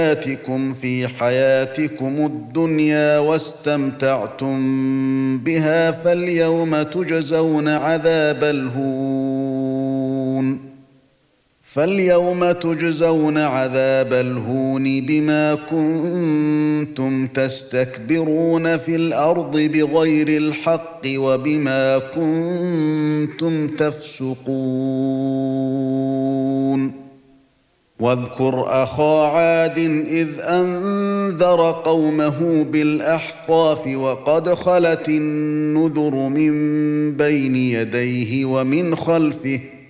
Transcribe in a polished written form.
آتِكُمْ فِي حَيَاتِكُمُ الدُّنْيَا وَاسْتَمْتَعْتُمْ بِهَا فَالْيَوْمَ تُجْزَوْنَ عَذَابَ الْهُونِ بِمَا كُنتُمْ تَسْتَكْبِرُونَ فِي الْأَرْضِ بِغَيْرِ الْحَقِّ وَبِمَا كُنتُمْ تَفْسُقُونَ واذكر أخا عاد إذ أنذر قومه بالأحقاف وقد خلت النذر من بين يديه ومن خلفه